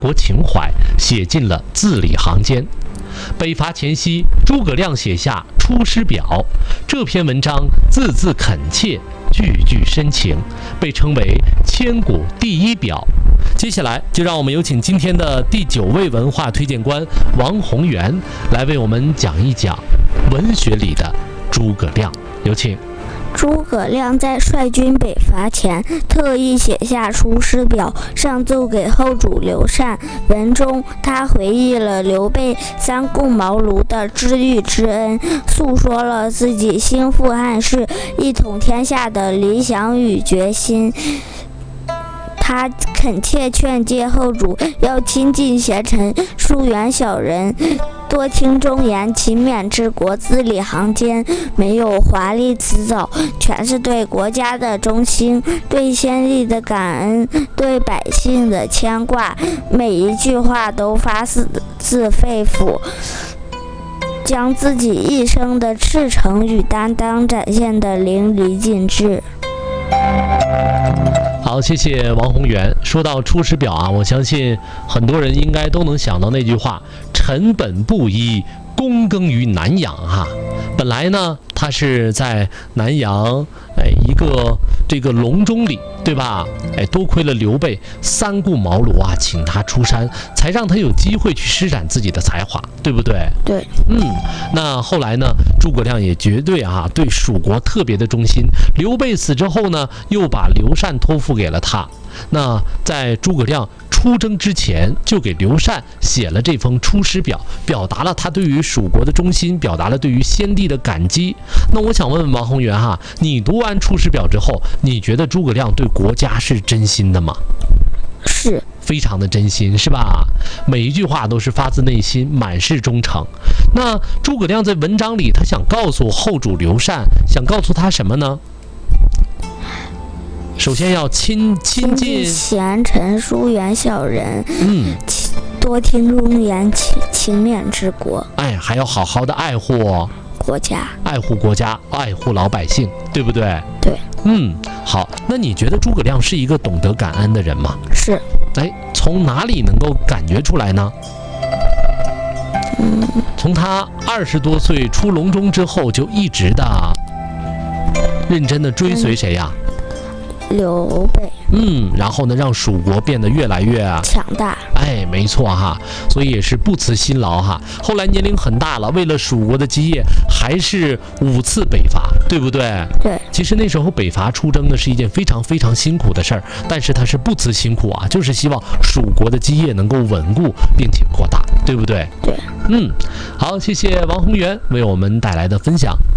国情怀写进了字里行间。北伐前夕，诸葛亮写下《出师表》，这篇文章字字恳切，句句深情，被称为千古第一表。接下来就让我们有请今天的第9位文化推荐官王宏源来为我们讲一讲文学里的诸葛亮，有请。 诸葛亮在率军北伐前，特意写下《出师表》，上奏给后主刘禅。文中，他回忆了刘备三顾茅庐的知遇之恩，诉说了自己兴复汉室、一统天下的理想与决心。他恳切劝诫后主要亲近贤臣，疏远小人，多听忠言，勤勉治国，字里行间没有华丽辞藻，全是对国家的忠心，对先帝的感恩，对百姓的牵挂，每一句话都发自肺腑，将自己一生的赤诚与担当展现得淋漓尽致。 好，谢谢王宏源。说到《出师表》啊，我相信很多人应该都能想到那句话：“臣本布衣，躬耕于南阳。”本来呢，他是在南阳，一个这个隆中里，对吧？多亏了刘备三顾茅庐啊，请他出山，才让他有机会去施展自己的才华，对不对？ 对。 那后来呢，诸葛亮也绝对对蜀国特别的忠心。刘备死之后呢，又把刘禅托付给了他。那在诸葛亮出征之前，就给刘禅写了这封出师表，表达了他对于蜀国的忠心，表达了对于先帝的感激。那我想问问王宏源你读完出师表之后，你觉得诸葛亮对国家是真心的吗？ 是， 非常的真心，是吧？每一句话都是发自内心，满是忠诚。那诸葛亮在文章里，他想告诉后主刘禅，想告诉他什么呢？首先要亲近贤臣，疏远小人，多听忠言，勤勉治国。 还要好好的爱护国家， 爱护老百姓，对不对？ 对。 好，那你觉得诸葛亮是一个懂得感恩的人吗？ 是。 从哪里能够感觉出来呢？从他20多岁出隆中之后，就一直的认真的追随谁呀？ 刘备。 然后呢，让蜀国变得越来越强大。 没错所以也是不辞辛劳后来年龄很大了，为了蜀国的基业，还是5次北伐，对不对？ 对。 其实那时候北伐出征呢是一件非常非常辛苦的事儿，但是他是不辞辛苦就是希望蜀国的基业能够稳固并且扩大，对不对？ 对。 好，谢谢王宏源为我们带来的分享。